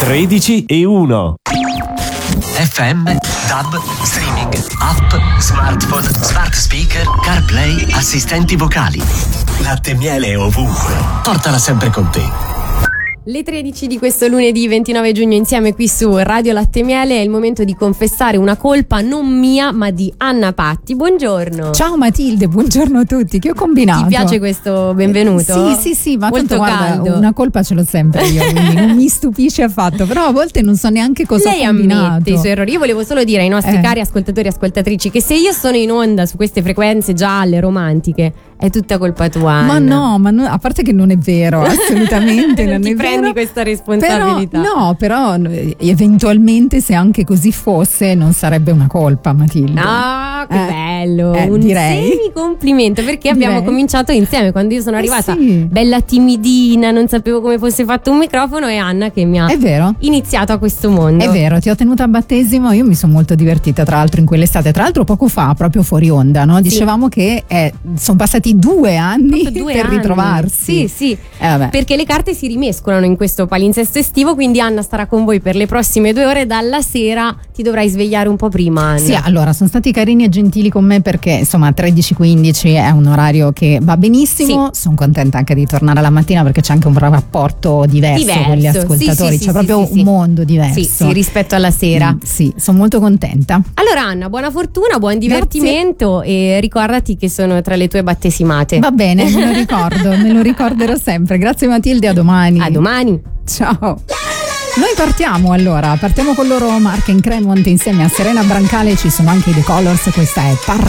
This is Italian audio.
13:1. FM, DAB, streaming, app, smartphone, smart speaker, CarPlay, assistenti vocali. Latte e miele ovunque. Portala sempre con te. Le 13 di questo lunedì 29 giugno insieme qui su Radio Latte e Miele. È il momento di confessare una colpa non mia ma di Anna Patti. Buongiorno. Ciao Matilde, buongiorno a tutti. Che ho combinato? Ti piace questo benvenuto? Sì, ma molto tanto, guarda, caldo. una colpa ce l'ho sempre io, quindi non mi stupisce affatto, però a volte non so neanche cosa Lei ho combinato. ammette i suoi errori. Io volevo solo dire ai nostri cari ascoltatori e ascoltatrici che se io sono in onda su queste frequenze gialle, romantiche, è tutta colpa tua, Anna. Ma no, a parte che non è vero, assolutamente non ti è prendi vero. questa responsabilità. Però eventualmente se anche così fosse non sarebbe una colpa, Matilde. Ah, che bello, un direi. semi complimento, perché abbiamo cominciato insieme quando io sono arrivata sì. bella timidina, non sapevo come fosse fatto un microfono, e Anna che mi ha È vero. iniziato a questo mondo. È vero, ti ho tenuta a battesimo, io mi sono molto divertita tra l'altro in quell'estate, tra l'altro poco fa, proprio fuori onda, no? Dicevamo che sono passati 2 anni per ritrovarsi. Sì, vabbè. perché le carte si rimescolano in questo palinsesto estivo, quindi Anna starà con voi per le prossime 2 ore. Dalla sera ti dovrai svegliare un po' prima, Anna. Sì, allora sono stati carini e gentili con me perché insomma 13:15 è un orario che va benissimo. Sono contenta anche di tornare la mattina perché c'è anche un rapporto diverso con gli ascoltatori, c'è proprio un mondo diverso. Sì, rispetto alla sera. Sì, sono molto contenta. Allora Anna, buona fortuna, buon divertimento. E ricordati che sono tra le tue battesimate. Va bene, me lo ricorderò sempre. Grazie Matilde, a domani. A domani. Ciao. Noi partiamo con loro Mark and Cremont insieme a Serena Brancale, ci sono anche i The Colors, questa è